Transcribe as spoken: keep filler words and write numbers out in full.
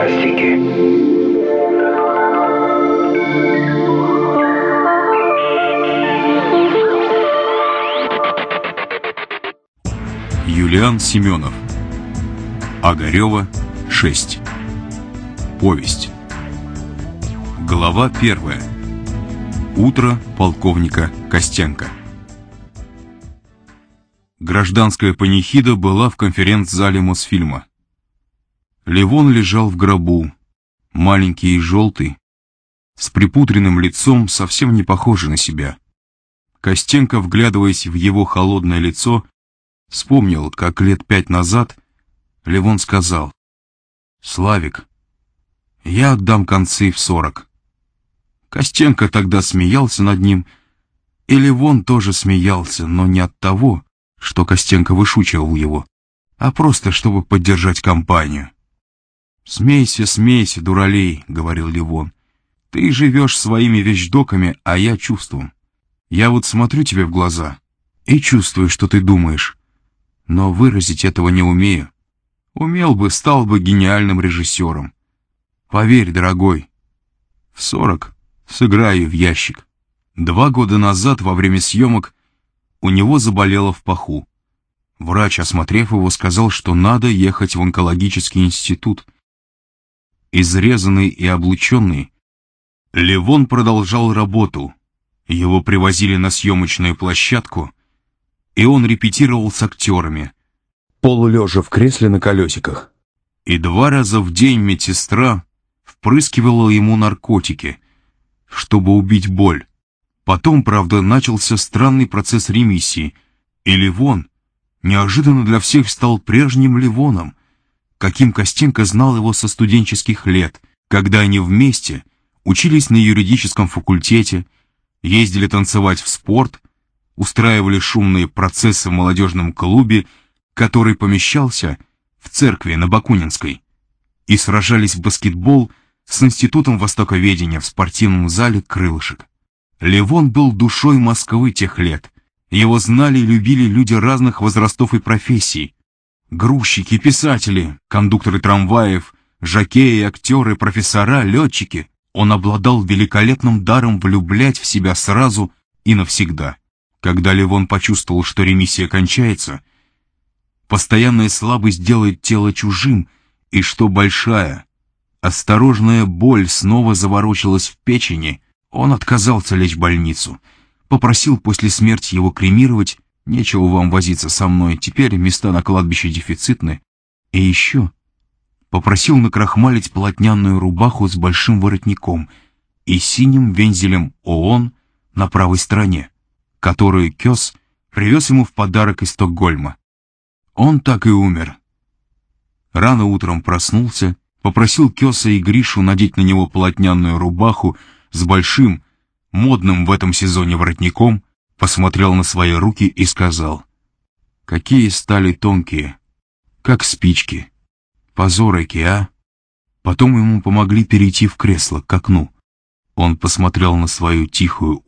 ужастики. Юлиан Семенов. Огарева, шесть. Повесть. Глава первая. Утро полковника Костенко. Гражданская панихида была в конференц-зале Мосфильма. Левон лежал в гробу, маленький и желтый, с припудренным лицом, совсем не похожий на себя. Костенко, вглядываясь в его холодное лицо, вспомнил, как лет пять назад Левон сказал: «Славик, я отдам концы в сорок». Костенко тогда смеялся над ним, и Левон тоже смеялся, но не от того, что Костенко вышучивал его, а просто чтобы поддержать компанию. «Смейся, смейся, дуралей», — говорил Левон. «Ты живешь своими вещдоками, а я чувством. Я вот смотрю тебе в глаза и чувствую, что ты думаешь, но выразить этого не умею. Умел бы, стал бы гениальным режиссером. Поверь, дорогой, в сорок сыграю в ящик». Два года назад, во время съемок, у него заболело в паху. Врач, осмотрев его, сказал, что надо ехать в онкологический институт. Изрезанный и облученный, Левон продолжал работу. Его привозили на съемочную площадку, и он репетировал с актерами, полулежа в кресле на колесиках. И два раза в день медсестра впрыскивала ему наркотики, чтобы убить боль. Потом, правда, начался странный процесс ремиссии, и Левон неожиданно для всех стал прежним Левоном, каким Костенко знал его со студенческих лет, когда они вместе учились на юридическом факультете, ездили танцевать в спорт, устраивали шумные процессы в молодежном клубе, который помещался в церкви на Бакунинской, и сражались в баскетбол с Институтом востоковедения в спортивном зале «Крылышек». Левон был душой Москвы тех лет. Его знали и любили люди разных возрастов и профессий. Грузчики, писатели, кондукторы трамваев, жокеи, актеры, профессора, летчики. Он обладал великолепным даром влюблять в себя сразу и навсегда. Когда Левон почувствовал, что ремиссия кончается, постоянная слабость делает тело чужим, и что большая, осторожная боль снова заворочилась в печени, он отказался лечь в больницу, попросил после смерти его кремировать, нечего вам возиться со мной, теперь места на кладбище дефицитны, и еще попросил накрахмалить полотняную рубаху с большим воротником и синим вензелем ООН на правой стороне, которую Кёс привез ему в подарок из Стокгольма. Он так и умер. Рано утром проснулся, попросил Кёса и Гришу надеть на него полотняную рубаху с большим, модным в этом сезоне воротником, посмотрел на свои руки и сказал: «Какие стали тонкие, как спички. Позорики, а?» Потом ему помогли перейти в кресло к окну. Он посмотрел на свою тихую